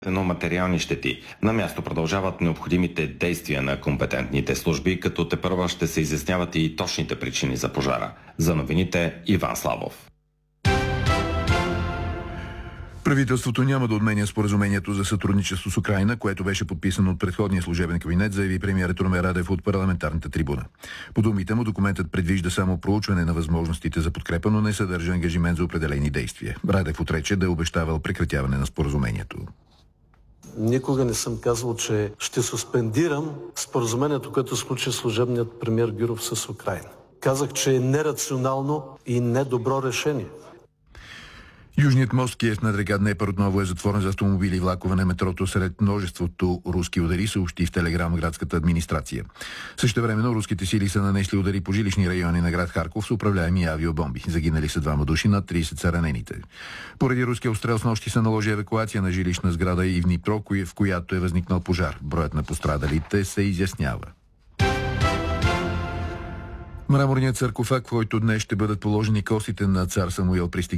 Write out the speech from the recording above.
но материални щети. На място продължават необходимите действия на компетентните служби, като тепърва ще се изясняват и точните причини за пожара. За новините Иван Славов. Правителството няма да отменя споразумението за сътрудничество с Украйна, което беше подписано от предходния служебен кабинет, заяви премиерът Румен Радев от парламентарната трибуна. По думите му, документът предвижда само проучване на възможностите за подкрепа, но не съдържа ангажимент за определени действия. Радев отрече да е обещавал прекратяване на споразумението. Никога не съм казвал, че ще суспендирам споразумението, което сключи служебният премиер Гюров с Украйна. Казах, че е нерационално и недобро решение. Южният мост Киев над река Днепър отново е затворен за автомобили и влакове на метрото сред множеството руски удари, съобщи в Телеграм градската администрация. Същевременно руските сили са нанесли удари по жилищни райони на град Харков с управляеми авиобомби. Загинали са 2 души, над 30 са ранените. Поради руския обстрел с нощи се наложи евакуация на жилищна сграда и в Днипро, в която е възникнал пожар. Броят на пострадалите се изяснява. Мраморният саркофаг, в който днес ще бъдат положени костите на цар Самуил, пристигна